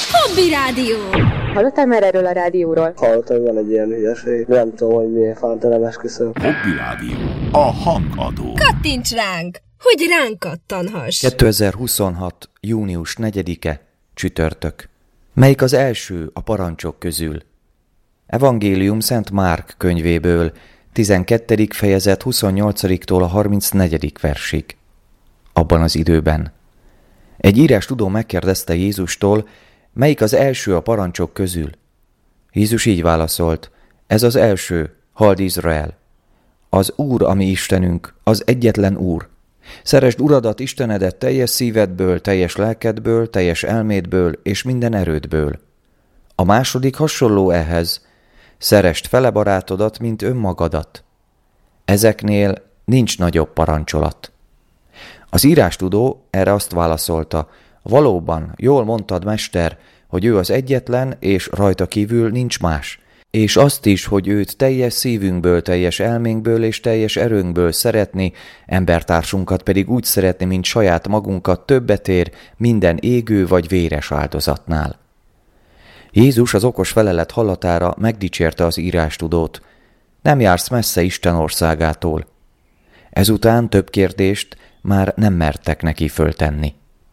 Hobby Rádió. Hallottál már erről a rádióról? Hallottam, hogy van egy ilyen hülyeség. Nem tudom, hogy miért fánta, nem esküszöm. Hobby Rádió. A hangadó. Kattints ránk, hogy ránk kattanhass. 2026. június 4-e, csütörtök. Melyik az első a parancsok közül? Evangélium Szent Márk könyvéből, 12. fejezet 28-tól a 34. versig. Abban az időben. Egy írástudó megkérdezte Jézustól, melyik az első a parancsok közül. Jézus így válaszolt, ez az első, halld Izrael. Az Úr, a mi Istenünk, az egyetlen Úr. Szeresd Uradat, Istenedet teljes szívedből, teljes lelkedből, teljes elmédből és minden erődből. A második hasonló ehhez, szeresd fele barátodat, mint önmagadat. Ezeknél nincs nagyobb parancsolat. Az írástudó erre azt válaszolta, valóban, jól mondtad, mester, hogy ő az egyetlen, és rajta kívül nincs más, és azt is, hogy őt teljes szívünkből, teljes elménkből és teljes erőnkből szeretni, embertársunkat pedig úgy szeretni, mint saját magunkat többet ér minden égő vagy véres áldozatnál. Jézus az okos felelet hallatára megdicsérte az írástudót. Nem jársz messze Isten országától. Ezután több kérdést már nem mertek neki föltenni.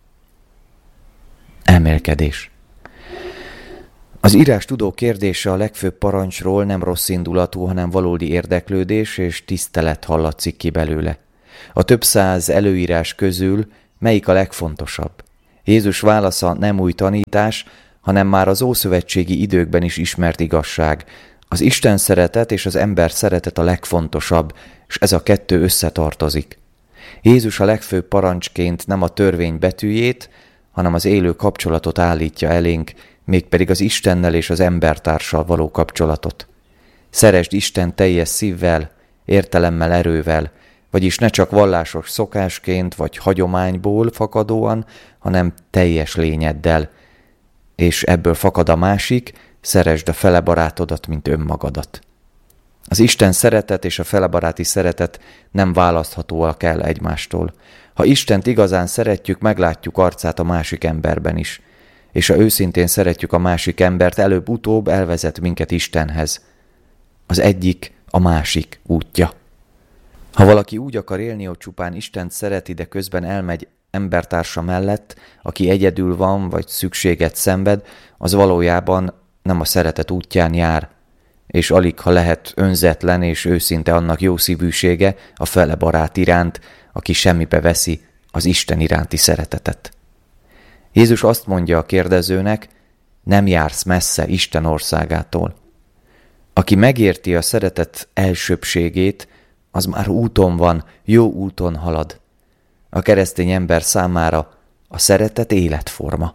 Elmélkedés. Az írástudó kérdése a legfőbb parancsról nem rossz indulatú, hanem valódi érdeklődés és tisztelet hallatszik ki belőle. A több száz előírás közül melyik a legfontosabb? Jézus válasza nem új tanítás, hanem már az ószövetségi időkben is ismert igazság. Az Isten szeretet és az ember szeretet a legfontosabb, és ez a kettő összetartozik. Jézus a legfőbb parancsként nem a törvény betűjét, hanem az élő kapcsolatot állítja elénk, mégpedig az Istennel és az embertársal való kapcsolatot. Szeresd Isten teljes szívvel, értelemmel, erővel, vagyis ne csak vallásos szokásként vagy hagyományból fakadóan, hanem teljes lényeddel. És ebből fakad a másik, szeresd a fele barátodat, mint önmagadat. Az Isten szeretet és a felebaráti szeretet nem választhatóak el egymástól. Ha Istent igazán szeretjük, meglátjuk arcát a másik emberben is. És ha őszintén szeretjük a másik embert, előbb-utóbb elvezet minket Istenhez. Az egyik a másik útja. Ha valaki úgy akar élni, hogy csupán Istent szereti, de közben elmegy embertársa mellett, aki egyedül van, vagy szükséget szenved, az valójában nem a szeretet útján jár, és alig, ha lehet önzetlen és őszinte annak jó szívűsége a fele barát iránt, aki semmibe veszi az Isten iránti szeretetet. Jézus azt mondja a kérdezőnek, nem jársz messze Isten országától. Aki megérti a szeretet elsőbbségét, az már úton van, jó úton halad. A keresztény ember számára a szeretet életforma.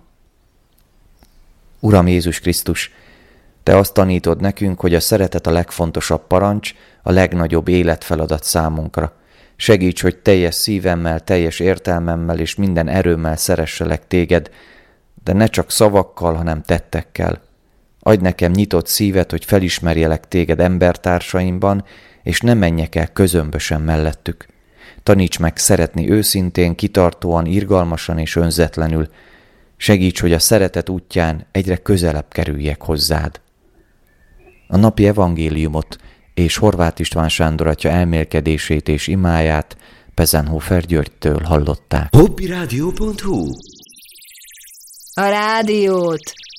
Uram Jézus Krisztus, Te azt tanítod nekünk, hogy a szeretet a legfontosabb parancs, a legnagyobb életfeladat számunkra. Segíts, hogy teljes szívemmel, teljes értelmemmel és minden erőmmel szeresselek Téged, de ne csak szavakkal, hanem tettekkel. Adj nekem nyitott szívet, hogy felismerjelek Téged embertársaimban, és ne menjek el közömbösen mellettük. Taníts meg szeretni őszintén, kitartóan, irgalmasan és önzetlenül. Segíts, hogy a szeretet útján egyre közelebb kerüljek hozzád. A napi evangéliumot és Horváth István Sándor atya elmélkedését és imáját Pezenhofer Györgytől hallották. hobbyradio.hu A rádiót